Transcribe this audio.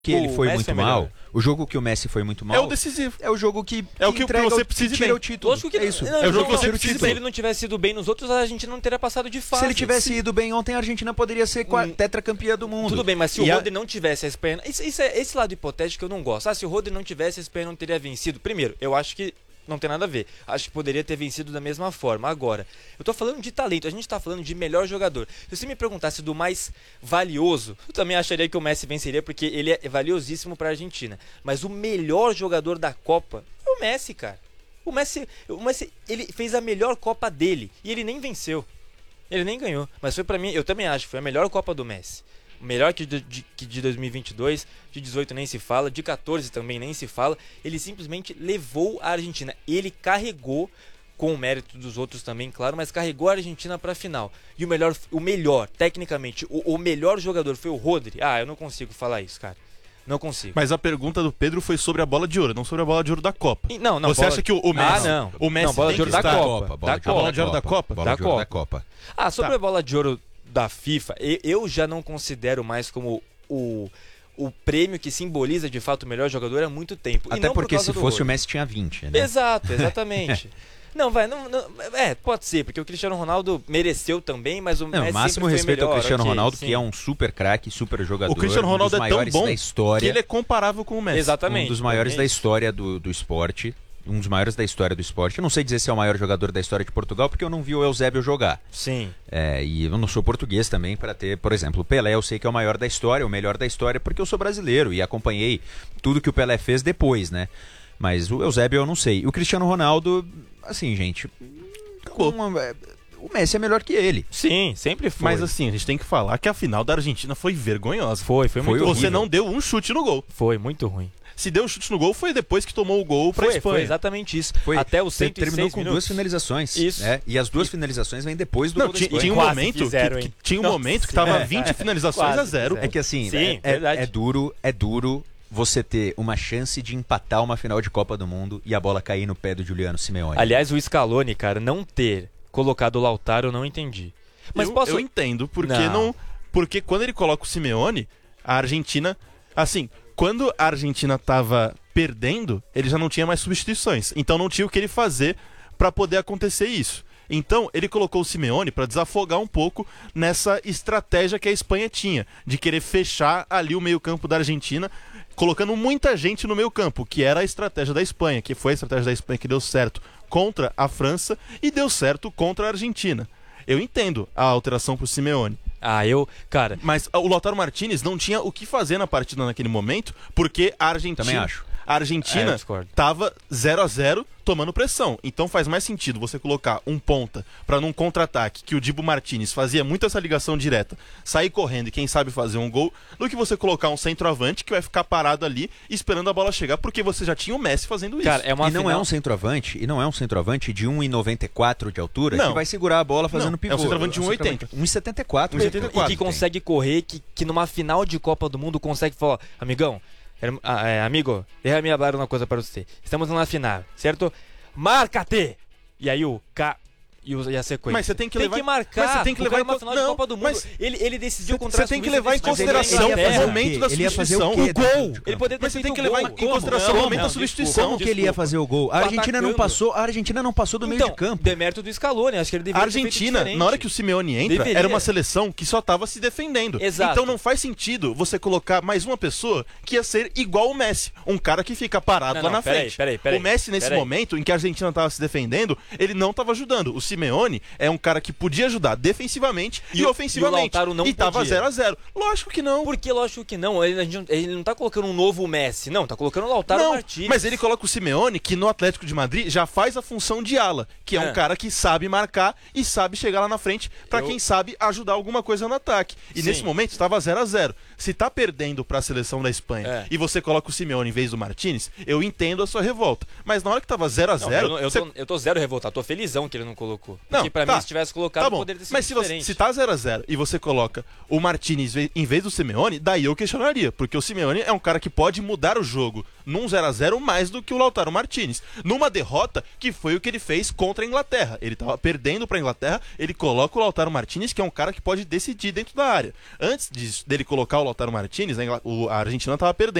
que ele foi Messi muito foi melhor. mal, o jogo que o Messi foi muito mal... É o decisivo. É o jogo que É o que entrega você precisa tira bem. o título. Lógico que é isso. É o jogo que você precisa Se ele não tivesse ido bem nos outros, a gente não teria passado de fase. Se ele tivesse ido bem ontem, a Argentina poderia ser tetracampeã do mundo. Tudo bem, mas se o Rodri não tivesse a Espanha... Esse lado hipotético que eu não gosto. Se o Rodri não tivesse, a Espanha não teria vencido. Primeiro, eu acho que não tem nada a ver. Acho que poderia ter vencido da mesma forma. Agora, eu tô falando de talento, a gente tá falando de melhor jogador. Se você me perguntasse do mais valioso, eu também acharia que o Messi venceria, porque ele é valiosíssimo pra Argentina. Mas o melhor jogador da Copa é o Messi, cara. O Messi, ele fez a melhor Copa dele e ele nem venceu. Ele nem ganhou. Mas foi pra mim, eu também acho, foi a melhor Copa do Messi. Melhor que de 2022, de 18 nem se fala, de 14 também nem se fala. Ele simplesmente levou a Argentina. Ele carregou, com o mérito dos outros também, claro, mas carregou a Argentina para a final. E o melhor, tecnicamente, o melhor jogador foi o Rodri. Eu não consigo falar isso, cara. Não consigo. Mas a pergunta do Pedro foi sobre a bola de ouro, não sobre a bola de ouro da Copa. Não, você acha que o Messi... não. O Messi bola tem de ouro que da estar... Copa. Bola de ouro da Copa? Bola de ouro da Copa. Sobre a bola de ouro da FIFA, eu já não considero mais como o prêmio que simboliza de fato o melhor jogador há muito tempo. Até porque se fosse o Messi tinha 20, né? Exato, exatamente. Pode ser, porque o Cristiano Ronaldo mereceu também, mas o Messi máximo sempre foi respeito melhor, ao Cristiano Ronaldo, sim. que é um super craque, super jogador. O Cristiano Ronaldo um dos é tão maiores bom da história, que ele é comparável com o Messi. Exatamente. Um dos maiores da história do esporte. Um dos maiores da história do esporte. Eu não sei dizer se é o maior jogador da história de Portugal, porque eu não vi o Eusébio jogar. Sim. E eu não sou português também para ter, por exemplo, o Pelé eu sei que é o maior da história, o melhor da história, porque eu sou brasileiro e acompanhei tudo que o Pelé fez depois, né? Mas o Eusébio eu não sei. O Cristiano Ronaldo, assim, gente... O Messi é melhor que ele. Sim, sempre foi. Mas assim, a gente tem que falar que a final da Argentina foi vergonhosa. Foi muito ruim. Você não deu um chute no gol. Foi muito ruim. Se deu chute no gol foi depois que tomou o gol pra Espanha. Foi exatamente isso. Até os 106 terminou com minutos. 2 finalizações. Isso. E as 2 finalizações vêm depois do gol da Espanha. Tinha um momento que tava 20 finalizações a 0. É que assim, Sim, é duro você ter uma chance de empatar uma final de Copa do Mundo e a bola cair no pé do Giuliano Simeone. Aliás, o Scaloni, cara, não ter colocado o Lautaro, eu não entendi. Mas eu entendo, porque quando ele coloca o Simeone, a Argentina... Assim, quando a Argentina tava perdendo, ele já não tinha mais substituições. Então não tinha o que ele fazer para poder acontecer isso. Então ele colocou o Simeone para desafogar um pouco nessa estratégia que a Espanha tinha, de querer fechar ali o meio-campo da Argentina, colocando muita gente no meio-campo, que era a estratégia da Espanha, que foi a estratégia da Espanha que deu certo contra a França e deu certo contra a Argentina. Eu entendo a alteração pro Simeone. Cara... Mas o Lautaro Martinez não tinha o que fazer na partida naquele momento, porque a Argentina... Também acho. A Argentina tava 0-0 tomando pressão. Então faz mais sentido você colocar um ponta para num contra-ataque que o Dibu Martinez fazia muito essa ligação direta, sair correndo e quem sabe fazer um gol, do que você colocar um centroavante que vai ficar parado ali esperando a bola chegar, porque você já tinha o Messi fazendo isso. Cara, não é um centroavante de 1,94 de altura que vai segurar a bola fazendo pivô. É um centroavante de 1,80. 1,74. E que consegue correr, que numa final de Copa do Mundo consegue falar, amigão, amigo, déjame falar uma coisa para você. Estamos na final, certo? Marca-te! E aí o K e a sequência. Mas você tem que levar... marcar. Mas você tem que levar uma final de Copa do Mundo. Ele decidiu contra a Suíça. Você tem que levar em consideração o momento da substituição. O gol. Ele poderia ter Mas você tem que levar em gol. consideração o momento da substituição. Como que ele ia fazer o gol? A Argentina não passou do meio de campo. Demérito do Scaloni, acho que ele deveria A Argentina, na hora que o Simeone entra, era uma seleção que só estava se defendendo. Exato. Então não faz sentido você colocar mais uma pessoa que ia ser igual o Messi, um cara que fica parado lá na frente. Peraí. O Messi, nesse momento em que a Argentina estava se defendendo, ele não estava ajudando. O Simeone é um cara que podia ajudar defensivamente e ofensivamente. E o Lautaro não tava 0-0. Lógico que não. Por que lógico que não? Ele não tá colocando um novo Messi, não, tá colocando o Lautaro Martinez. Mas ele coloca o Simeone, que no Atlético de Madrid já faz a função de ala, que é um cara que sabe marcar e sabe chegar lá na frente pra quem sabe ajudar alguma coisa no ataque. E nesse momento estava 0-0. Se tá perdendo pra seleção da Espanha e você coloca o Simeone em vez do Martinez, eu entendo a sua revolta. Mas na hora que tava 0-0... Eu tô zero revoltado, tô felizão que ele não colocou. Porque pra mim, se tivesse colocado, poderia ter sido diferente. Mas se tá 0-0 e você coloca o Martinez em vez do Simeone, daí eu questionaria. Porque o Simeone é um cara que pode mudar o jogo num 0-0 mais do que o Lautaro Martinez. Numa derrota, que foi o que ele fez contra a Inglaterra. Ele tava perdendo pra Inglaterra, ele coloca o Lautaro Martinez, que é um cara que pode decidir dentro da área. Antes dele colocar o Lautaro Martinez, a Argentina tava perdendo.